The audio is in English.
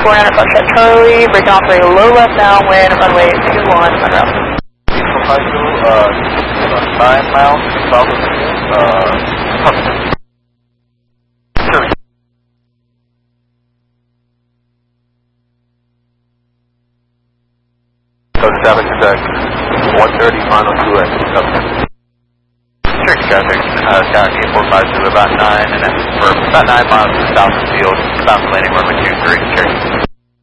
49 Foxtrot Charlie, breaking off a low left downwind, runway 21, on route. From high school, 9 miles south of Hudson. Sure. Traffic check, 130, final 2X. Cherokee traffic, Tower 8452, about 9 miles south of the field, south landing runway 23, Cherokee.